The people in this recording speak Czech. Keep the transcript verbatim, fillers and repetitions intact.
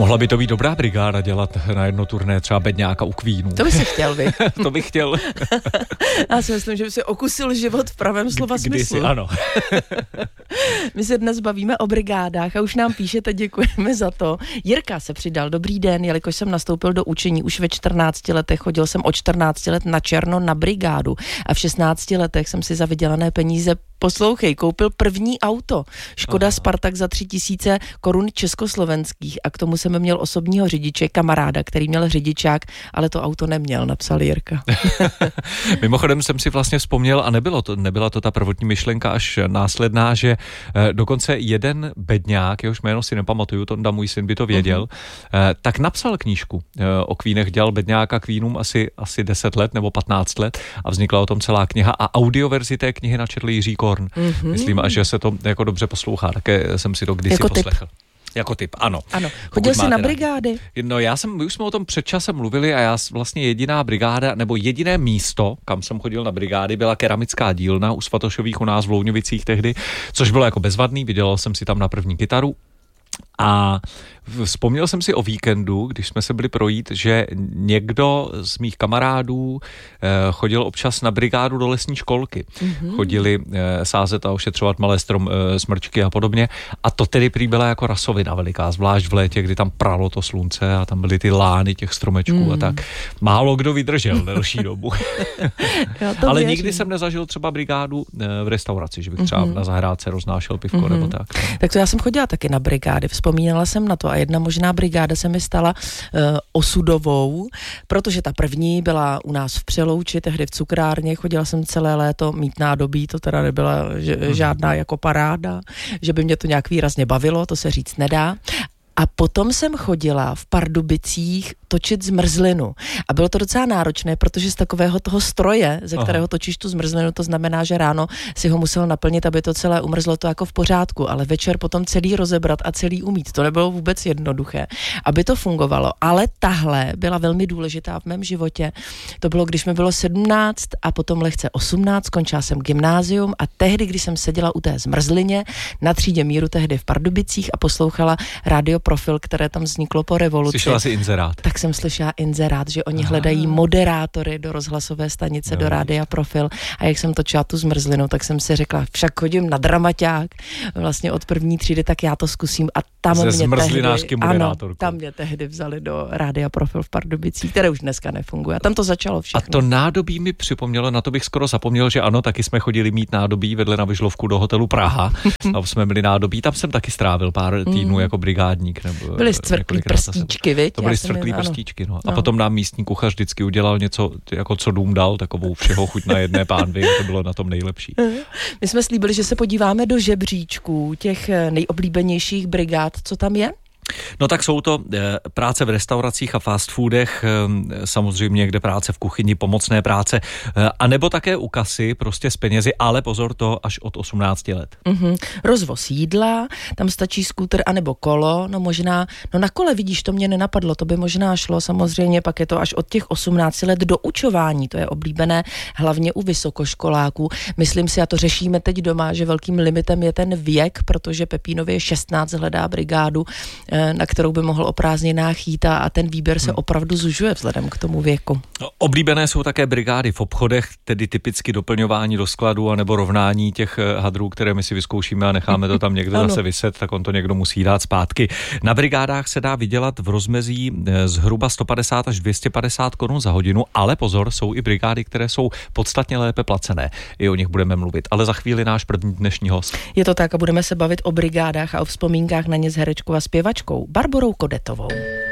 Mohla by to být dobrá brigáda dělat na jedno turné třeba Bedňáka u Queenu. To by si chtěl, vy. To bych chtěl. Já si myslím, že by si okusil život v pravém slova smyslu. Kdysi, ano. My se dnes bavíme o brigádách a už nám píšete, děkujeme za to. Jirka se přidal, dobrý den, jelikož jsem nastoupil do učení už ve čtrnácti letech, chodil jsem od čtrnácti let na černo na brigádu a v šestnácti letech jsem si za vydělané peníze, poslouchej, koupil první auto. Škoda Aha. Spartak za tři tisíce korun československých a k tomu jsem měl osobního řidiče, kamaráda, který měl řidičák, ale to auto neměl, napsal Jirka. Mimochodem jsem si vlastně vzpomněl, a nebylo to, nebyla to ta prvotní myšlenka až následná, že eh, dokonce jeden bedňák, jehož jméno si nepamatuju, Tonda, můj syn by to věděl, uh-huh. eh, tak napsal knížku eh, o Queenech, dělal bedňáka Queenům asi, asi deset let nebo patnáct let a vznikla o tom celá kniha a audioverzi té knihy načetl Jiří Korn. Mm-hmm. Myslím, a že se to jako dobře poslouchá, také jsem si to kdysi jako poslechl. Tip. Jako typ, ano. Ano. Chodil jsi na brigády? No já jsem, už jsme o tom před časem mluvili a já vlastně jediná brigáda, nebo jediné místo, kam jsem chodil na brigády, byla keramická dílna u Svatošových u nás v Louňovicích tehdy, což bylo jako bezvadný, vydělal jsem si tam na první kytaru. A vzpomněl jsem si o víkendu, když jsme se byli projít, že někdo z mých kamarádů eh, chodil občas na brigádu do lesní školky. Mm-hmm. Chodili eh, sázet a ošetřovat malé strom, eh, smrčky a podobně. A to tedy prý byla jako rasovina veliká, zvlášť v létě, kdy tam pralo to slunce a tam byly ty lány těch stromečků mm. a tak. Málo kdo vydržel delší dobu. Ale věřím. Nikdy jsem nezažil třeba brigádu eh, v restauraci, že bych třeba mm-hmm. na zahrádce roznášel pivko mm-hmm. nebo tak. No. Tak to já jsem chodila taky na brigády, vzpomínala jsem na to a jedna možná brigáda se mi stala uh, osudovou, protože ta první byla u nás v Přelouči, tehdy v cukrárně, chodila jsem celé léto mít nádobí, to teda nebyla ž- žádná jako paráda, že by mě to nějak výrazně bavilo, to se říct nedá. A potom jsem chodila v Pardubicích točit zmrzlinu. A bylo to docela náročné, protože z takového toho stroje, ze kterého Aha. točíš tu zmrzlinu, to znamená, že ráno si ho musel naplnit, aby to celé umrzlo, to jako v pořádku, ale večer potom celý rozebrat a celý umít. To nebylo vůbec jednoduché, aby to fungovalo. Ale tahle byla velmi důležitá v mém životě. To bylo, když mi bylo sedmnáct a potom lehce osmnáct, skončila jsem gymnázium a tehdy, když jsem seděla u té zmrzlině na třídě míru tehdy v Pardubicích a poslouchala rádio Profil, které tam vzniklo po revoluci. Slyšela jsi inzerát. Tak jsem slyšela inzerát, že oni hledají moderátory do rozhlasové stanice, no, do rádia Profil. A jak jsem točila tu zmrzlinu, tak jsem si řekla, však chodím na dramaťák, vlastně od první třídy, tak já to zkusím. A tam Ze mě zmrzlinářky moderátorku. Ano, tam mě tehdy vzali do rádia Profil v Pardubicích, které už dneska nefunguje. A tam to začalo všechno. A to nádobí mi připomnělo, na to bych skoro zapomněl, že ano, taky jsme chodili mít nádobí vedle na Vyžlovku do hotelu Praha. Tam jsme byli nádobí, tam jsem taky strávil pár týdnů mm. jako brigádník. Nebo byly stvrklý prstíčky, viď? To byly stvrklý prstíčky, no. A no. potom nám místní kuchař vždycky udělal něco, jako co dům dal, takovou všeho chuť na jedné pánvi, to bylo na tom nejlepší. My jsme slíbili, že se podíváme do žebříčků těch nejoblíbenějších brigád, co tam je? No tak jsou to e, práce v restauracích a fast foodech, e, samozřejmě kde práce v kuchyni, pomocné práce, e, anebo také u kasy, prostě s penězi, ale pozor, to až od osmnácti let. Mm-hmm. Rozvoz jídla, tam stačí skútr anebo kolo, no možná, no na kole vidíš, to mě nenapadlo, to by možná šlo, samozřejmě pak je to až od těch osmnácti let do učování, to je oblíbené hlavně u vysokoškoláků. Myslím si, a to řešíme teď doma, že velkým limitem je ten věk, protože Pepínově šestnáct hledá brigádu, na kterou by mohl o prázdninách jít a ten výběr se hmm. opravdu zužuje vzhledem k tomu věku. Oblíbené jsou také brigády v obchodech, tedy typicky doplňování do skladu anebo rovnání těch hadrů, které my si vyzkoušíme a necháme to tam někde zase vyset, tak on to někdo musí dát zpátky. Na brigádách se dá vydělat v rozmezí zhruba sto padesát až dvě stě padesát korun za hodinu, ale pozor, jsou i brigády, které jsou podstatně lépe placené. I o nich budeme mluvit, ale za chvíli náš první dnešní host. Je to tak a budeme se bavit o brigádách a o vzpomínkách na ně s herečkou a zpěvačkou Barborou Kodetovou.